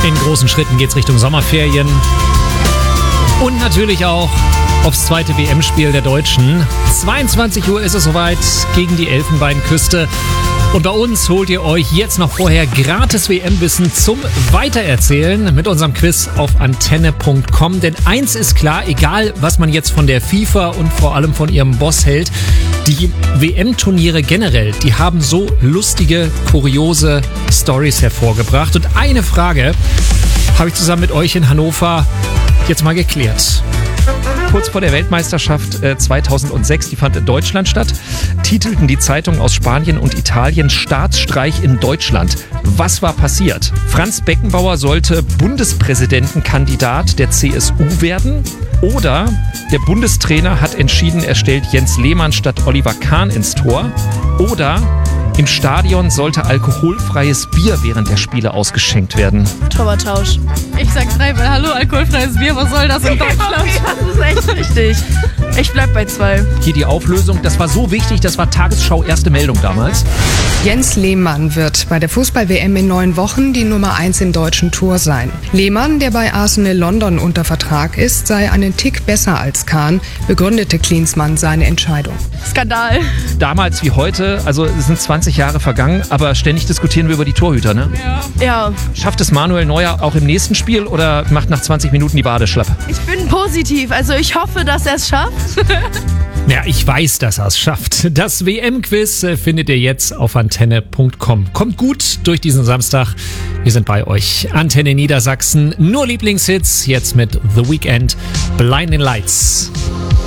In großen Schritten geht's Richtung Sommerferien. Und natürlich auch aufs zweite WM-Spiel der Deutschen. 22 Uhr ist es soweit gegen die Elfenbeinküste. Und bei uns holt ihr euch jetzt noch vorher gratis WM-Wissen zum Weitererzählen mit unserem Quiz auf antenne.com. Denn eins ist klar, egal was man jetzt von der FIFA und vor allem von ihrem Boss hält, die WM-Turniere generell, die haben so lustige, kuriose Storys hervorgebracht. Und eine Frage habe ich zusammen mit euch in Hannover jetzt mal geklärt. Kurz vor der Weltmeisterschaft 2006, die fand in Deutschland statt, titelten die Zeitungen aus Spanien und Italien Staatsstreich in Deutschland. Was war passiert? Franz Beckenbauer sollte Bundespräsidentenkandidat der CSU werden oder der Bundestrainer hat entschieden, er stellt Jens Lehmann statt Oliver Kahn ins Tor oder im Stadion sollte alkoholfreies Bier während der Spiele ausgeschenkt werden. Torwarttausch. Ich sag 3, weil hallo, alkoholfreies Bier, was soll das in Deutschland? Okay, das ist echt richtig. Ich bleib bei 2. Hier die Auflösung, das war so wichtig, das war Tagesschau erste Meldung damals. Jens Lehmann wird bei der Fußball-WM in 9 Wochen die Nummer 1 im deutschen Tor sein. Lehmann, der bei Arsenal London unter Vertrag ist, sei einen Tick besser als Kahn, begründete Klinsmann seine Entscheidung. Skandal. Damals wie heute, also es sind 20 Jahre vergangen, aber ständig diskutieren wir über die Torhüter, ne? Ja. Schafft es Manuel Neuer auch im nächsten Spiel oder macht nach 20 Minuten die Wade schlapp? Ich bin positiv, also ich hoffe, dass er es schafft. Ja, ich weiß, dass er es schafft. Das WM-Quiz findet ihr jetzt auf antenne.com. Kommt gut durch diesen Samstag. Wir sind bei euch. Antenne Niedersachsen, nur Lieblingshits. Jetzt mit The Weeknd, Blinding Lights.